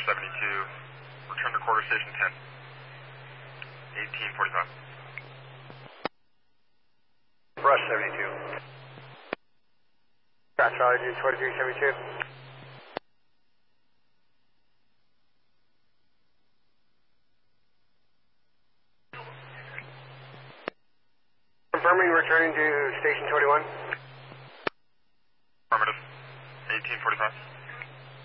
72, return to quarter station 10, 1845. Rush 72. Crash Charlie 2372. Confirming returning to station 21. Affirmative, 1845.